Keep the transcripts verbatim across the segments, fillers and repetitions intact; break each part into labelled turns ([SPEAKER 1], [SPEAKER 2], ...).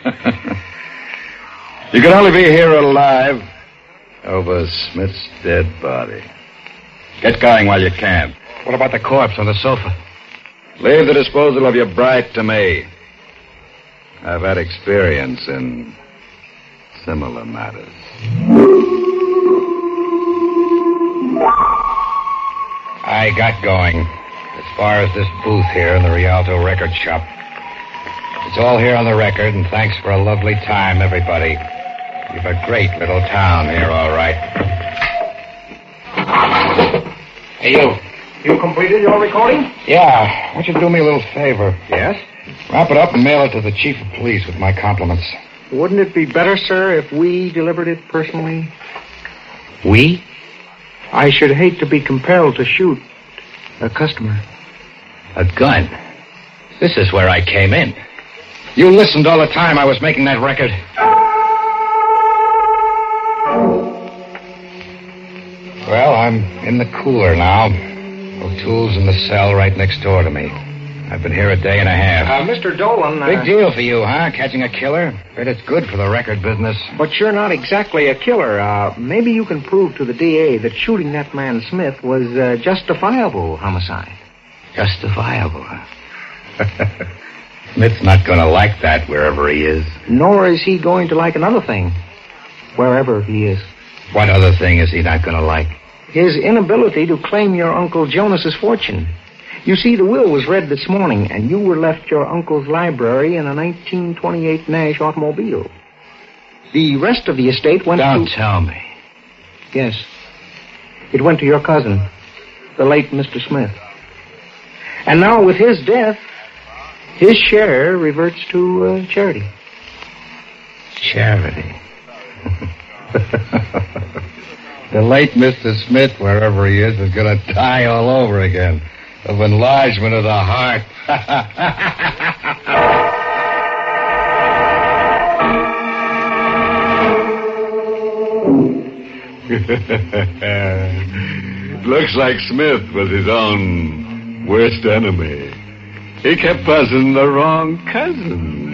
[SPEAKER 1] You can only be here alive over Smith's dead body. Get going while you can.
[SPEAKER 2] What about the corpse on the sofa?
[SPEAKER 1] Leave the disposal of your bride to me. I've had experience in similar matters.
[SPEAKER 2] I got going. As far as this booth here in the Rialto record shop. It's all here on the record, and thanks for a lovely time, everybody. You've a great little town here, all right.
[SPEAKER 3] Hey, you. You completed your recording?
[SPEAKER 2] Yeah. Why don't you do me a little favor?
[SPEAKER 3] Yes?
[SPEAKER 2] Wrap it up and mail it to the chief of police with my compliments.
[SPEAKER 3] Wouldn't it be better, sir, if we delivered it personally?
[SPEAKER 2] We?
[SPEAKER 3] I should hate to be compelled to shoot a customer.
[SPEAKER 2] A gun? This is where I came in. You listened all the time I was making that record. Well, I'm in the cooler now. O'Toole's in the cell right next door to me. I've been here a day and a half.
[SPEAKER 3] Uh, Mister Dolan... Uh...
[SPEAKER 2] Big deal for you, huh? Catching a killer? Bet it's good for the record business.
[SPEAKER 3] But you're not exactly a killer. Uh, maybe you can prove to the D A that shooting that man Smith was uh, justifiable homicide.
[SPEAKER 2] Justifiable, huh? Smith's not going to like that wherever he is.
[SPEAKER 3] Nor is he going to like another thing, wherever he is.
[SPEAKER 2] What other thing is he not going to like?
[SPEAKER 3] His inability to claim your Uncle Jonas's fortune. You see, the will was read this morning, and you were left your uncle's library in a nineteen twenty-eight Nash automobile. The rest of the estate went
[SPEAKER 2] Don't
[SPEAKER 3] to...
[SPEAKER 2] Don't tell me.
[SPEAKER 3] Yes. It went to your cousin, the late Mister Smith. And now, with his death, his share reverts to uh, charity.
[SPEAKER 2] Charity? The late Mister Smith, wherever he is, is going to die all over again. Of enlargement of the heart.
[SPEAKER 1] Looks like Smith was his own worst enemy. He kept buzzing the wrong cousin.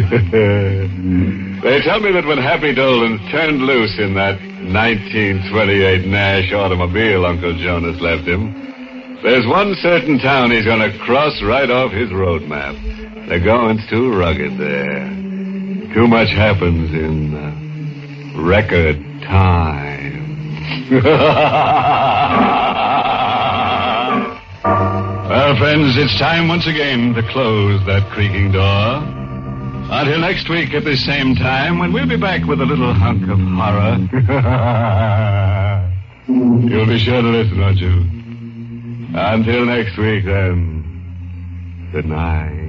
[SPEAKER 1] They tell me that when Happy Dolan turned loose in that nineteen twenty-eight Nash automobile Uncle Jonas left him, there's one certain town he's going to cross right off his road map. The going's too rugged there. Too much happens in uh, record time. Well, friends, it's time once again to close that creaking door. Until next week at this same time, when we'll be back with a little hunk of horror. You'll be sure to listen, won't you? Until next week, then, good night.